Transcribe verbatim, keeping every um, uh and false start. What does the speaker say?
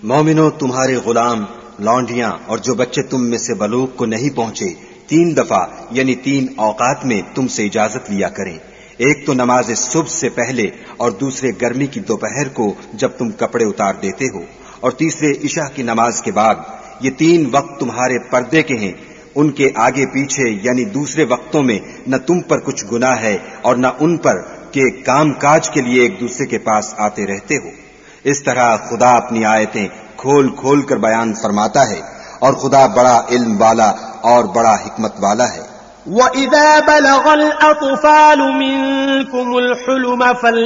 मोमिनो, तुम्हारे गुलाम, लौंडियां और जो बच्चे तुम में से बलूग को नहीं पहुंचे तीन दफा यानी तीन औकात में तुमसे इजाजत लिया करें। एक तो नमाज सुबह से पहले और दूसरे गर्मी की दोपहर को जब तुम कपड़े उतार देते हो, और तीसरे इशा की नमाज के बाद। ये तीन वक्त तुम्हारे पर्दे के हैं। उनके आगे पीछे यानी दूसरे वक्तों में न तुम पर कुछ गुनाह है और न उन पर के काम काज के लिए एक दूसरे के पास आते रहते हो। इस तरह खुदा अपनी आयतें खोल खोल कर बयान फरमाता है और खुदा बड़ा इल्म वाला और बड़ा हिकमत वाला है। वइज़ा बलगल अत्फ़ालु मिनकुमुल हुलुम फल